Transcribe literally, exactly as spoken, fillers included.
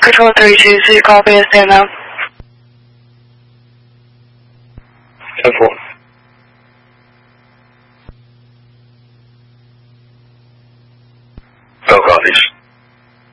Control three two, so you copy us there now. ten four.